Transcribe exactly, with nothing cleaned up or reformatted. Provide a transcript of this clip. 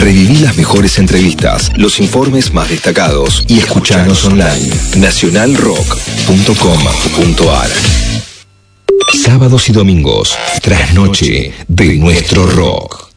Reviví las mejores entrevistas, los informes más destacados y escuchanos online. nacional rock punto com punto ar. Sábados y domingos, trasnoche de nuestro rock.